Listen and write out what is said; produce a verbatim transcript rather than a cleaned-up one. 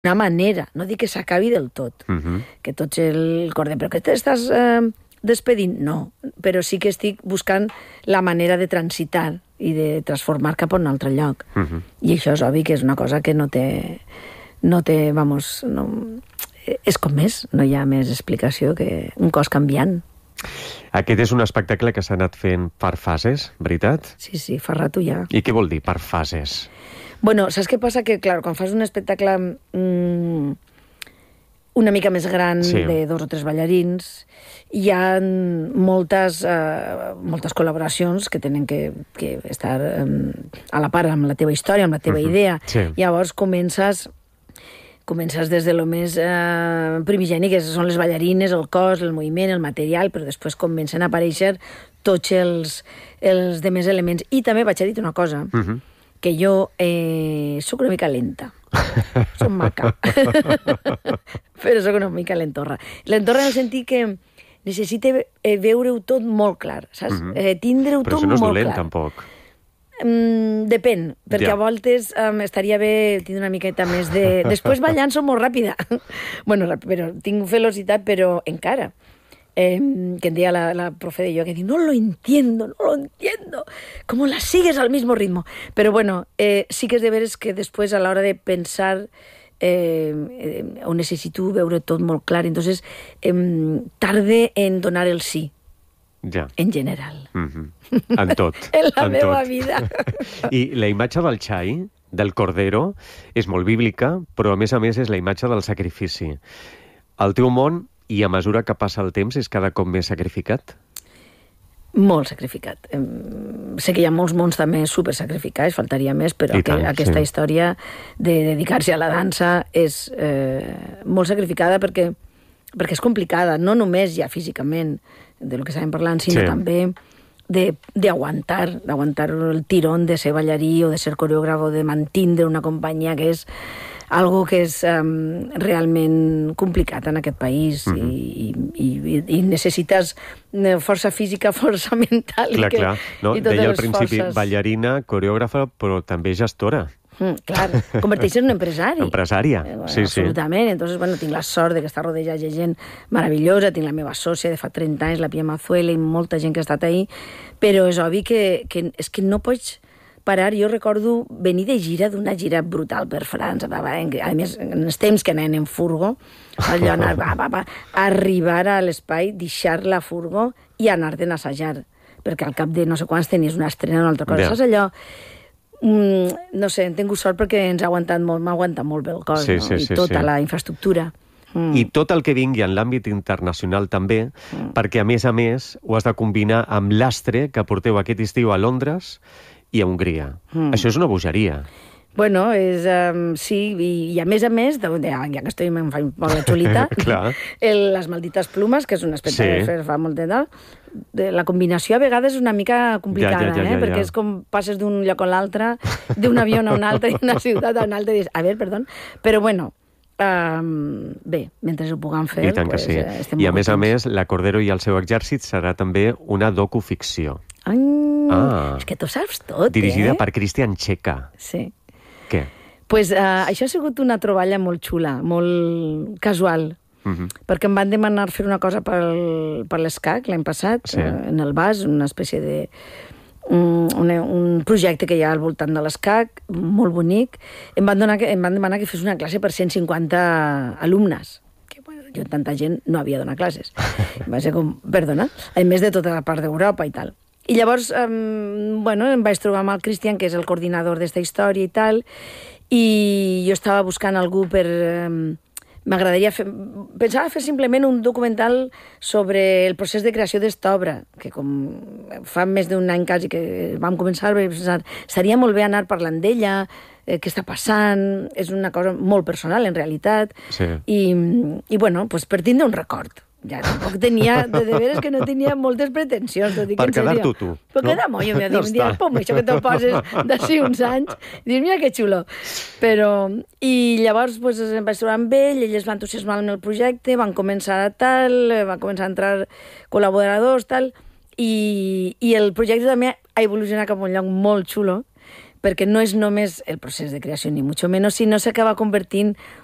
una manera, no dic que s'acabi del tot, uh -huh. que tots el cordem, però que t'estàs eh, despedint? No, però sí que estic buscant la manera de transitar i de transformar cap a un altre lloc. Uh -huh. I això és obvi que és una cosa que no té, no té, vamos, no, és com és, no hi ha més explicació que un cos canviant. Aquest és un espectacle que s'ha anat fent per fases, veritat? Sí, sí, fa rato ja. I què vol dir per fases? Bueno, saps què passa? Que, clar, quan fas un espectacle mmm, una mica més gran, sí, de dos o tres ballarins, hi ha moltes, uh, moltes col·laboracions que tenen que, que estar um, a la part amb la teva història, amb la teva uh-huh. idea. Sí. Llavors comences... Comences des de lo més eh, primigeni, que són les ballarines, el cos, el moviment, el material, però després comencen a aparèixer tots els, els demés elements. I també vaig a dir una cosa, uh -huh. que jo eh, soc una mica lenta. Soc maca. Però soc una mica lentorra. Lentorra en el sentit que necessite eh, veure-ho tot molt clar, saps? Uh -huh. eh, tindre-ho tot molt clar. Però això no és dolent, tampoc. Mm, depèn, perquè ja. a voltes um, estaria bé tindre una miqueta més de... Després ballant som molt ràpida. Bueno, però tinc velocitat, però encara. Eh, que em deia la, la profe de yoga, que diu, no lo entiendo, no lo entiendo. ¿Cómo la sigues al mismo ritmo? Però bueno, eh, sí que és de veres que després a l'hora de pensar eh, eh, ho necessito veure tot molt clar. Entonces, eh, tarde en donar el sí. Ja. En general. Mm-hmm. En tot. En la en meva tot. vida. I la imatge del xai, del cordero, és molt bíblica, però a més a més és la imatge del sacrifici. El teu món, i a mesura que passa el temps, és cada cop més sacrificat? Molt sacrificat. Sé que hi ha molts mons també super sacrificats, faltaria més, però tant, que, aquesta sí. història de dedicar-se a la dansa és eh, molt sacrificada perquè, perquè és complicada, no només ja físicament, de lo que estàvem parlant, sinó sí. també d'aguantar, d'aguantar el tirón de ser ballarí o de ser coreògraf o de mantindre una companyia, que és algo que és um, realment complicat en aquest país. Mm-hmm. i, i, i necessites força física, força mental. Clar, i que, clar. No, i totes deia al les principi forces... ballarina, coreògrafa, però també gestora. Mm, clar, converteix en un empresari. Empresària, eh, bueno, sí, absolutament. sí. Entonces, bueno, tinc la sort de que està rodejada de gent meravellosa, tinc la meva sòcia de fa trenta anys, la Pia Mazuela, i molta gent que ha estat ahí, però és obvi que, que, és que no pots parar. Jo recordo venir de gira, d'una gira brutal per França, va, va, a més, en els temps que anaven en furgo, allò anar, va, va, va, arribar a l'espai, deixar la furgo i anar-te'n a assajar, perquè al cap de no sé quants tenies una estrena o una altra cosa. Yeah. Saps allò? Mm, no sé, hem tingut sort perquè ens ha aguantat molt, m'ha aguantat molt bé el cos, sí, no? sí, I sí, tota sí. la infraestructura. Mm. I tot el que vingui en l'àmbit internacional també, mm. perquè a més a més ho has de combinar amb l'astre que porteu aquest estiu a Londres i a Hongria. Mm. Això és una bogeria. Bueno, és, um, sí, i, i a més a més, de, de, ja que estoy, em fa molt la xulita, el, les maldites plumes, que és un aspecte sí. que fa molt de tal, de, la combinació a vegades és una mica complicada, ja, ja, ja, eh? ja, ja. perquè és com passes d'un lloc a l'altre, d'un avió a un altre, d'una ciutat a una altra, i dius, a veure, perdó, però bueno, um, bé, mentre ho puguem fer, I tant pues, que sí. eh, estem I molt a més a contents. més, la Cordero i el seu exèrcit serà també una docuficció. Ai, ah. És que tu saps tot, Dirigida eh? per Christian Txeka. Sí. Què? Pues, uh, això ha sigut una troballa molt xula, molt casual, uh-huh. perquè em van demanar fer una cosa per, per l'ESCAC l'any passat, sí. uh, en el B A S, una espècie de... Un, un, un projecte que hi ha al voltant de l'ESCAC, molt bonic. Em van, donar, em van demanar que fes una classe per cent cinquanta alumnes, que bueno, jo tanta gent no havia donat classes. Va ser com, perdona, a més de tota la part d'Europa i tal. I llavors, um, bueno, em vaig trobar amb el Christian, que és el coordinador d'esta història i tal, i jo estava buscant algú per... Um, m'agradaria fer... Pensava fer simplement un documental sobre el procés de creació d'esta obra, que com fa més d'un any quasi que vam començar, vaig pensar, estaria molt bé anar parlant d'ella, eh, què està passant, és una cosa molt personal, en realitat, sí. i, i bueno, pues per tindre un record. Ja tampoc tenia, de, de veres que no tenia moltes pretensions. Per quedar-tu tu. Per quedar-me, jo m'he dit, no pom, això que te'l poses d'ací uns anys, i dius, mira que xulo. Però, i llavors pues, em vaig trobar amb ell, ell es va entusiasmar amb el projecte, van començar a tal, van començar a entrar col·laboradors, tal, i, i el projecte també ha evolucionat cap a un lloc molt xulo, perquè no és només el procés de creació, ni mucho menos, sinó s'acaba convertint